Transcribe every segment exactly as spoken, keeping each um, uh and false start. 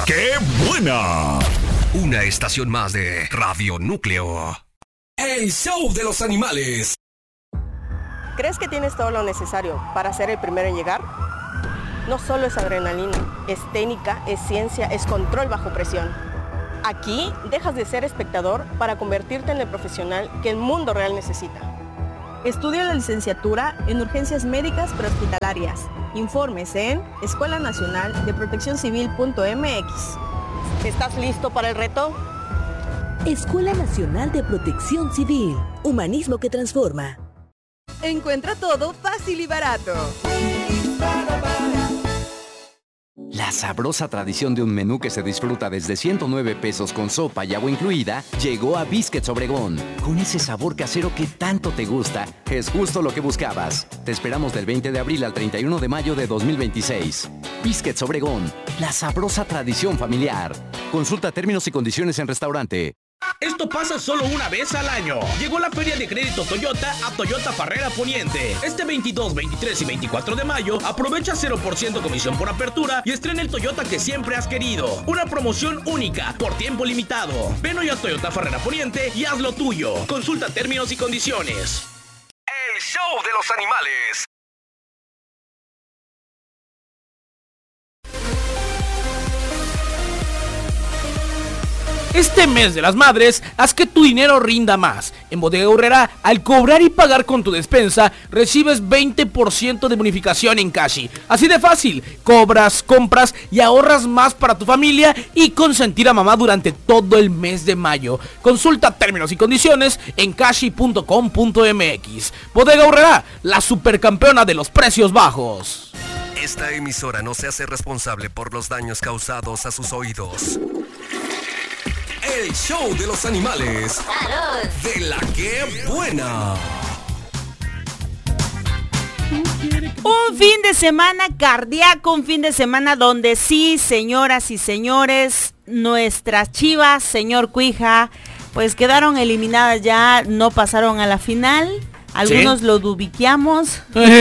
¡Qué buena! Una estación más de Radio Núcleo. El show de los animales. ¿Crees que tienes todo lo necesario para ser el primero en llegar? No solo es adrenalina, es técnica, es ciencia, es control bajo presión. Aquí dejas de ser espectador para convertirte en el profesional que el mundo real necesita. Estudia la licenciatura en urgencias médicas prehospitalarias. Informes en escuela nacional de protección civil punto m x. ¿Estás listo para el reto? Escuela Nacional de Protección Civil. Humanismo que transforma. Encuentra todo fácil y barato. La sabrosa tradición de un menú que se disfruta desde ciento nueve pesos con sopa y agua incluida llegó a Biscuits Obregón. Con ese sabor casero que tanto te gusta, es justo lo que buscabas. Te esperamos del veinte de abril al treinta y uno de mayo de dos mil veintiséis. Biscuits Obregón, la sabrosa tradición familiar. Consulta términos y condiciones en restaurante. Esto pasa solo una vez al año. Llegó la Feria de Crédito Toyota a Toyota Farrera Poniente. Este veintidós, veintitrés y veinticuatro de mayo, aprovecha cero por ciento comisión por apertura y estrena el Toyota que siempre has querido. Una promoción única, por tiempo limitado. Ven hoy a Toyota Farrera Poniente y haz lo tuyo. Consulta términos y condiciones. El show de los animales. Este mes de las madres, haz que tu dinero rinda más. En Bodega Aurrera, al cobrar y pagar con tu despensa, recibes veinte por ciento de bonificación en Cashi. Así de fácil, cobras, compras y ahorras más para tu familia y consentir a mamá durante todo el mes de mayo. Consulta términos y condiciones en cashi punto com punto m x. Bodega Aurrera, la supercampeona de los precios bajos. Esta emisora no se hace responsable por los daños causados a sus oídos. El show de los animales. ¡Salud! De la que buena. Un fin de semana cardíaco, un fin de semana donde sí, señoras y señores, nuestras Chivas, señor Cuija, pues quedaron eliminadas ya, no pasaron a la final. Algunos ¿sí? Lo dubiqueamos.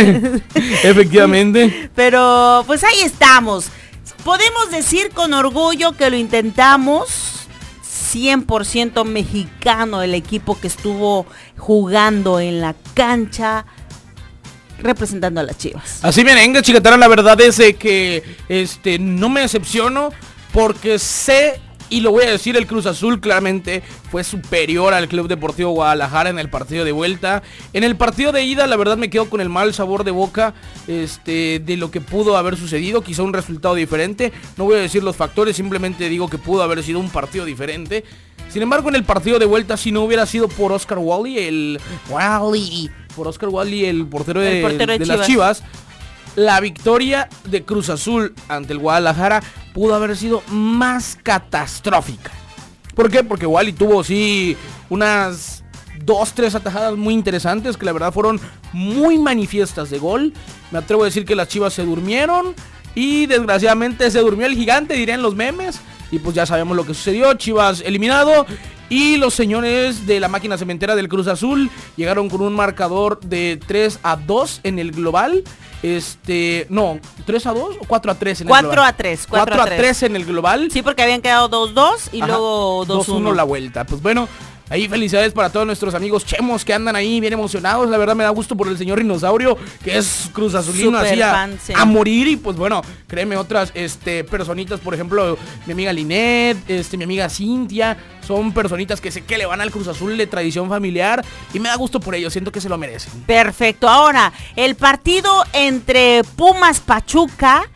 Efectivamente. Pero pues ahí estamos. Podemos decir con orgullo que lo intentamos. cien por ciento mexicano el equipo que estuvo jugando en la cancha representando a las Chivas. Así merengue, chicatara, la verdad es que este no me decepciono porque sé, y lo voy a decir, el Cruz Azul claramente fue superior al Club Deportivo Guadalajara en el partido de vuelta. En el partido de ida, la verdad me quedo con el mal sabor de boca este, de lo que pudo haber sucedido, quizá un resultado diferente. No voy a decir los factores, simplemente digo que pudo haber sido un partido diferente. Sin embargo, en el partido de vuelta, si no hubiera sido por Oscar Wally, el Wally, por Oscar Wally, el portero de, el portero de, de Chivas. las Chivas, la victoria de Cruz Azul ante el Guadalajara pudo haber sido más catastrófica. ¿Por qué? Porque Wally tuvo sí unas dos, tres atajadas muy interesantes que la verdad fueron muy manifiestas de gol. Me atrevo a decir que las Chivas se durmieron y desgraciadamente se durmió el gigante, dirían los memes. Y pues ya sabemos lo que sucedió, Chivas eliminado. Y los señores de la máquina cementera del Cruz Azul llegaron con un marcador de tres a dos en el global. Este, no, tres a dos o cuatro a tres en el cuatro global. a tres, cuatro a tres en el global. Sí, porque habían quedado dos dos y ajá, luego dos uno la vuelta. Pues bueno, ahí felicidades para todos nuestros amigos chemos que andan ahí bien emocionados. La verdad me da gusto por el señor Dinosaurio, que es Cruz Azulino así a, fan, sí. a morir. Y pues bueno, créeme, otras este, personitas, por ejemplo, mi amiga Linet, este, mi amiga Cintia, son personitas que sé que le van al Cruz Azul de tradición familiar y me da gusto por ellos, siento que se lo merecen. Perfecto, ahora, el partido entre Pumas Pachuca,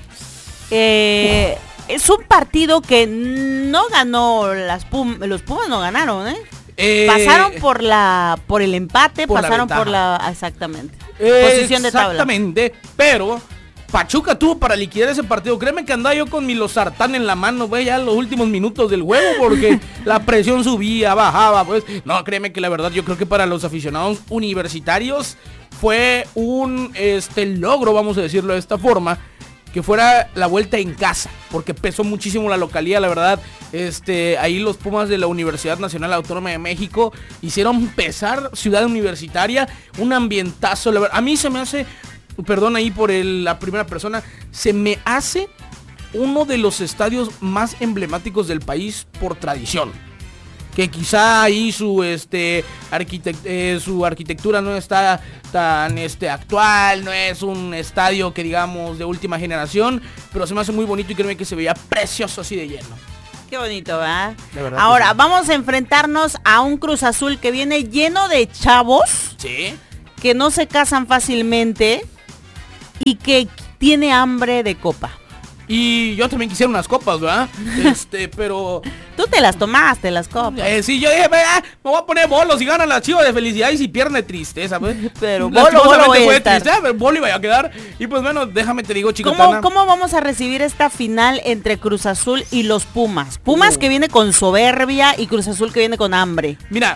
eh... es un partido que no ganó las Pum, los Pumas no ganaron, ¿eh? eh pasaron por la por el empate, por pasaron la por la exactamente. Eh, posición de tabla. Exactamente, pero Pachuca tuvo para liquidar ese partido. Créeme que andaba yo con mi losartán en la mano, güey, ya en los últimos minutos del juego, porque la presión subía, bajaba, pues. No, créeme que la verdad yo creo que para los aficionados universitarios fue un este logro, vamos a decirlo de esta forma, que fuera la vuelta en casa, porque pesó muchísimo la localidad, la verdad. Este, ahí los Pumas de la Universidad Nacional Autónoma de México hicieron pesar Ciudad Universitaria, un ambientazo, la verdad. A mí se me hace, perdón ahí por el, la primera persona, se me hace uno de los estadios más emblemáticos del país por tradición. Que quizá ahí su este arquitect eh, su arquitectura no está tan este actual, no es un estadio que digamos de última generación, pero se me hace muy bonito y créeme que se veía precioso así de lleno. Qué bonito, ¿verdad? De verdad. Ahora, sí. Vamos a enfrentarnos a un Cruz Azul que viene lleno de chavos. Sí. Que no se casan fácilmente y que tiene hambre de copa. Y yo también quisiera unas copas, ¿verdad? Este, pero... Tú te las tomaste, las copas. Eh, sí, yo dije, ah, me voy a poner bolos y ganan las Chivas de felicidad y si pierde tristeza, pues. Pero Las bolo, Chivas bolo voy a fue estar. tristeza, pero bolo iba a quedar. Y pues bueno, déjame te digo, ¿Cómo, chicotana. ¿Cómo vamos a recibir esta final entre Cruz Azul y los Pumas? Pumas Uh. que viene con soberbia y Cruz Azul que viene con hambre. Mira,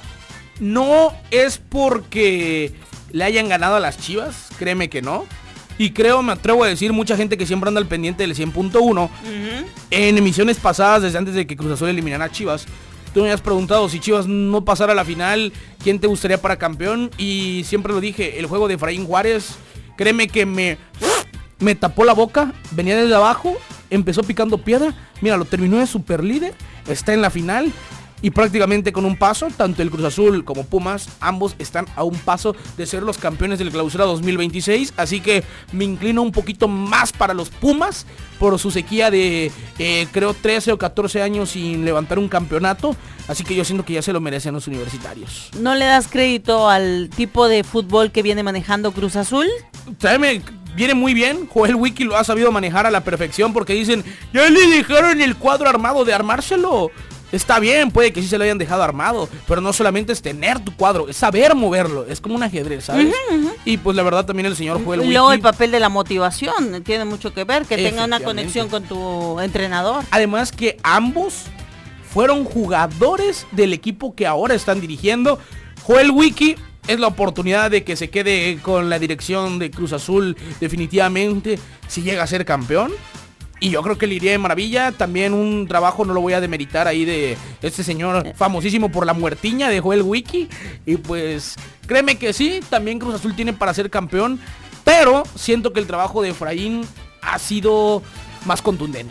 no es porque le hayan ganado a las Chivas, créeme que no. Y creo, me atrevo a decir, mucha gente que siempre anda al pendiente del cien punto uno, Uh-huh. en emisiones pasadas, desde antes de que Cruz Azul eliminara a Chivas, tú me has preguntado si Chivas no pasara a la final, ¿quién te gustaría para campeón? Y siempre lo dije, el juego de Efraín Juárez, créeme que me, me tapó la boca, venía desde abajo, empezó picando piedra, mira, lo terminó de super líder, está en la final. Y prácticamente con un paso, tanto el Cruz Azul como Pumas, ambos están a un paso de ser los campeones del Clausura dos mil veintiséis. Así que me inclino un poquito más para los Pumas por su sequía de, eh, creo, trece o catorce años sin levantar un campeonato. Así que yo siento que ya se lo merecen los universitarios. ¿No le das crédito al tipo de fútbol que viene manejando Cruz Azul? Tráeme... Viene muy bien, Joel Wiki lo ha sabido manejar a la perfección porque dicen, ya le dejaron el cuadro armado de armárselo. Está bien, puede que sí se lo hayan dejado armado, pero no solamente es tener tu cuadro, es saber moverlo, es como un ajedrez, ¿sabes? Uh-huh, uh-huh. Y pues la verdad también el señor Joel Wiki. Luego el papel de la motivación tiene mucho que ver, que tenga una conexión con tu entrenador. Además que ambos fueron jugadores del equipo que ahora están dirigiendo. Joel Wiki es la oportunidad de que se quede con la dirección de Cruz Azul definitivamente si llega a ser campeón. Y yo creo que le iría de maravilla. También un trabajo, no lo voy a demeritar ahí, de este señor famosísimo por la muertiña de Joel Wiki. Y pues créeme que sí, también Cruz Azul tiene para ser campeón. Pero siento que el trabajo de Efraín ha sido más contundente.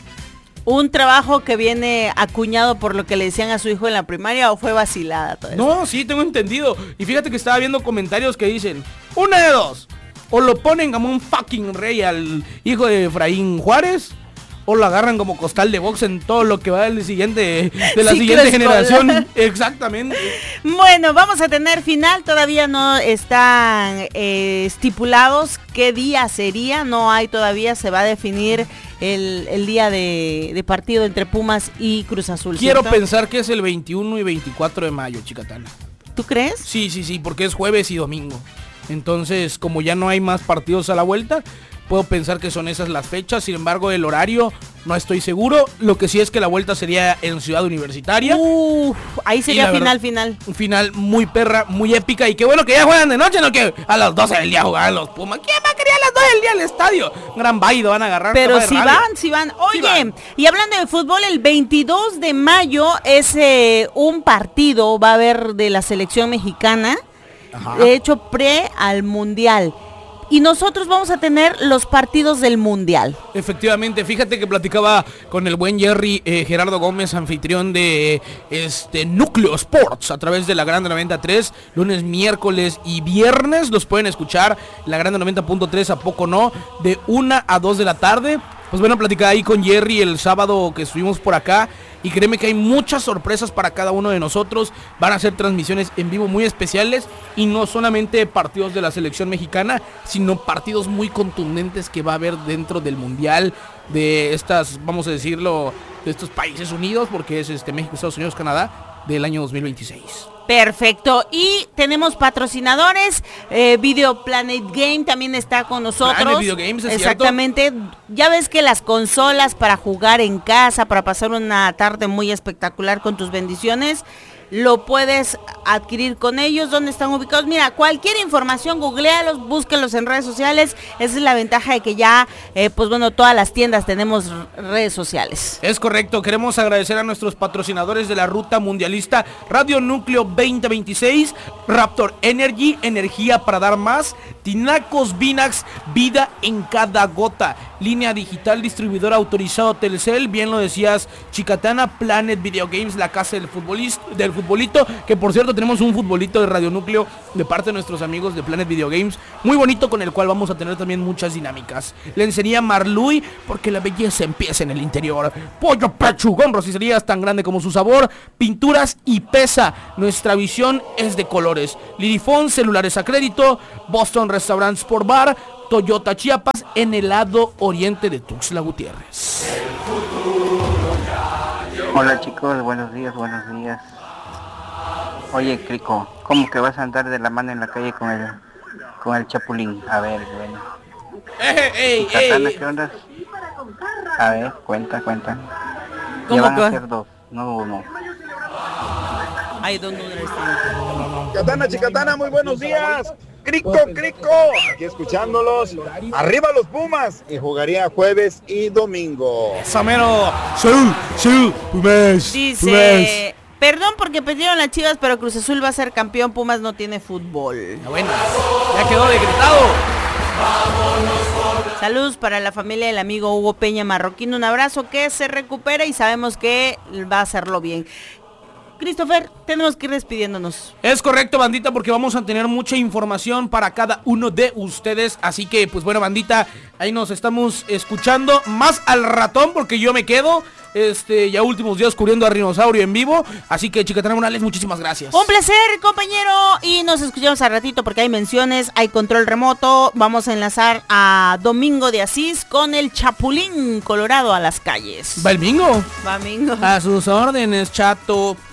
¿Un trabajo que viene acuñado por lo que le decían a su hijo en la primaria o fue vacilada todo eso? No, sí, tengo entendido. Y fíjate que estaba viendo comentarios que dicen, una de dos, o lo ponen como un fucking rey al hijo de Efraín Juárez, o lo agarran como costal de box en todo lo que va del siguiente, de la Ciclo siguiente escolar. generación. Exactamente. Bueno, vamos a tener final, todavía no están eh, estipulados qué día sería, no hay todavía, se va a definir el, el día de, de partido entre Pumas y Cruz Azul. Quiero ¿cierto? pensar que es el veintiuno y veinticuatro de mayo, chicatana. ¿Tú crees? Sí, sí, sí, porque es jueves y domingo. Entonces, como ya no hay más partidos a la vuelta, puedo pensar que son esas las fechas. Sin embargo, el horario no estoy seguro. Lo que sí es que la vuelta sería en Ciudad Universitaria. Uf, ahí sería final, verdad, final. Un final muy perra, muy épica. Y qué bueno que ya juegan de noche, no que a las doce del día jugaban los Pumas. ¿Quién va a querer a las doce del día al estadio? Gran baile van a agarrar. Pero de si radio. van, si van. Oye, Sí van. y hablando de fútbol, el veintidós de mayo es eh, un partido, va a haber de la selección mexicana. Ajá. De hecho, pre al mundial. Y nosotros vamos a tener los partidos del mundial. Efectivamente, fíjate que platicaba con el buen Jerry eh, Gerardo Gómez, anfitrión de este Núcleo Sports a través de la Grande noventa y tres, lunes, miércoles y viernes los pueden escuchar, la Grande noventa punto tres, a poco no, de una a dos de la tarde. Pues bueno, platicaba ahí con Jerry el sábado que estuvimos por acá. Y créeme que hay muchas sorpresas para cada uno de nosotros. Van a ser transmisiones en vivo muy especiales. Y no solamente partidos de la selección mexicana, sino partidos muy contundentes que va a haber dentro del mundial. De estas, vamos a decirlo, de estos países unidos. Porque es este México, Estados Unidos, Canadá, del año dos mil veintiséis. Perfecto, y tenemos patrocinadores, eh, Video Planet Game también está con nosotros. Planet Video Games, ¿es exactamente, cierto? Ya ves que las consolas para jugar en casa, para pasar una tarde muy espectacular con tus bendiciones, lo puedes adquirir con ellos. ¿Dónde están ubicados? Mira, cualquier información, googlealos, búsquenlos en redes sociales. Esa es la ventaja de que ya, eh, pues bueno, todas las tiendas tenemos redes sociales. Es correcto, queremos agradecer a nuestros patrocinadores de la ruta mundialista, Radio Núcleo veinte veintiséis, Raptor Energy, energía para dar más, Tinacos Vinax, vida en cada gota, línea digital, distribuidor autorizado Telcel, bien lo decías, Chicatana, Planet Video Games, la casa del futbolista, del futbolito, que por cierto tenemos un futbolito de Radio Núcleo de parte de nuestros amigos de Planet Video Games, muy bonito, con el cual vamos a tener también muchas dinámicas. Lencería Marluy, porque la belleza empieza en el interior. Pollo Pechugón, rosticerías tan grande como su sabor, pinturas y pesa, nuestra visión es de colores. Lidifón, celulares a crédito, Boston Restaurant Sport Bar, Toyota Chiapas, en el lado oriente de Tuxtla Gutiérrez. Hola chicos, buenos días, buenos días. Oye, Crico, ¿cómo que vas a andar de la mano en la calle con el con el Chapulín? A ver, bueno. ¡Ey, ey, Katana, ey! ¿qué onda? A ver, cuenta, cuenta. ¿Cómo Ya van que? a ser dos, no uno. Ay, ¿dónde está? Chicatana, Chicatana, muy buenos días. Crico, Crico, aquí escuchándolos. Arriba los Pumas. Y jugaría jueves y domingo. Samero, salud, salud, Pumas, Dice, perdón porque perdieron las Chivas, pero Cruz Azul va a ser campeón, Pumas no tiene fútbol. Bueno, ya quedó decretado. Saludos para la familia del amigo Hugo Peña Marroquín, un abrazo, que se recupera y sabemos que va a hacerlo bien. Christopher, tenemos que ir despidiéndonos. Es correcto, bandita, porque vamos a tener mucha información para cada uno de ustedes. Así que, pues bueno, bandita, ahí nos estamos escuchando más al ratón, porque yo me quedo este ya últimos días cubriendo a Rinosaurio en vivo. Así que, Chicatana Morales, muchísimas gracias. Un placer, compañero, y nos escuchamos al ratito porque hay menciones, hay control remoto. Vamos a enlazar a Domingo de Asís con el Chapulín Colorado a las calles. ¿Va el bingo? Va bingo. A sus órdenes, chato.